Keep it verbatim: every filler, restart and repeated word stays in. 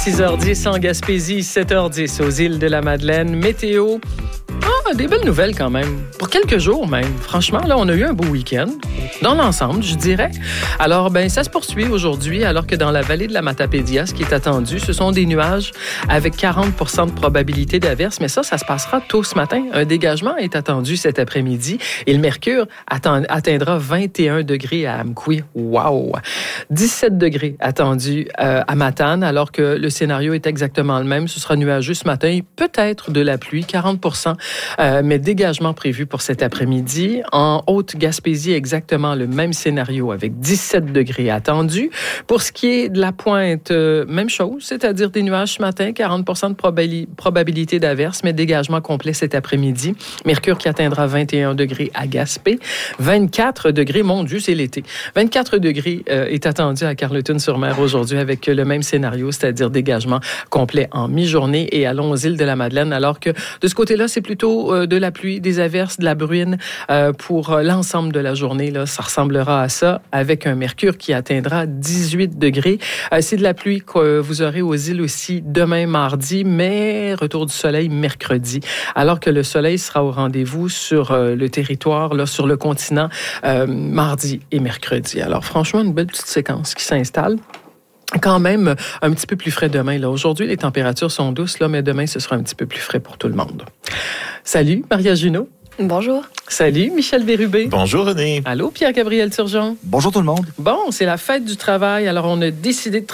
six heures dix en Gaspésie, sept heures dix aux îles de la Madeleine. Météo, ah, des belles nouvelles quand même. Pour quelques jours même. Franchement, là, on a eu un beau week-end. Dans l'ensemble, je dirais. Alors, ben, ça se poursuit aujourd'hui, alors que dans la vallée de la Matapédia, ce qui est attendu, ce sont des nuages avec quarante pour cent de probabilité d'averse. Mais ça, ça se passera tôt ce matin. Un dégagement est attendu cet après-midi et le mercure atte- atteindra vingt et un degrés à Amqui. Wow! dix-sept degrés attendus euh, à Matane, alors que le scénario est exactement le même. Ce sera nuageux ce matin, peut-être de la pluie, quarante pour cent, euh, mais dégagement prévu pour cet après-midi. En Haute-Gaspésie, exactement le même scénario avec dix-sept degrés attendus. Pour ce qui est de la pointe, euh, même chose, c'est-à-dire des nuages ce matin, quarante pour cent de probali- probabilité d'averse, mais dégagement complet cet après-midi. Mercure qui atteindra vingt et un degrés à Gaspé. vingt-quatre degrés, mon Dieu, c'est l'été. vingt-quatre degrés euh, est attendu à Carleton-sur-Mer aujourd'hui avec le même scénario, c'est-à-dire dégagement complet en mi-journée. Et allons aux îles de la Madeleine, alors que de ce côté-là, c'est plutôt euh, de la pluie, des averses, de la bruine euh, pour euh, l'ensemble de la journée. Là, ça ressemblera à ça avec un mercure qui atteindra dix-huit degrés. Euh, c'est de la pluie que vous aurez aux îles aussi demain mardi, mais retour du soleil mercredi, alors que le soleil sera au rendez-vous sur euh, le territoire, là, sur le continent, euh, mardi et mercredi. Alors franchement, une belle petite séquence qui s'installe. Quand même un petit peu plus frais demain. Là. Aujourd'hui, les températures sont douces, là, mais demain, ce sera un petit peu plus frais pour tout le monde. Salut, Maria Junot. Bonjour. Salut, Michel Bérubé. Bonjour, René. Allô, Pierre-Gabriel Turgeon. Bonjour tout le monde. Bon, c'est la fête du travail, alors on a décidé de